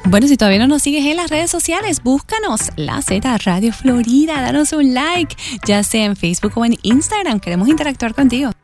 Bueno, si todavía no nos sigues en las redes sociales, búscanos La Z Radio Florida, danos un like, ya sea en Facebook o en Instagram, queremos interactuar contigo.